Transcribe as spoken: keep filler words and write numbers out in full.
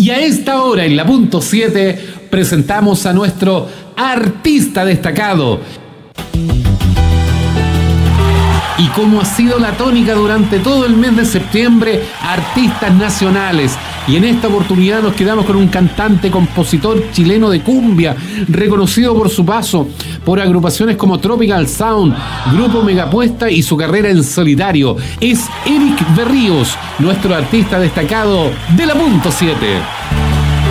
Y a esta hora, en la punto siete, presentamos a nuestro artista destacado. Y como ha sido la tónica durante todo el mes de septiembre, artistas nacionales. Y en esta oportunidad nos quedamos con un cantante, compositor chileno de cumbia, reconocido por su paso por agrupaciones como Tropical Sound, Grupo Megapuesta y su carrera en solitario. Es Eric Berríos, nuestro artista destacado de la punto siete.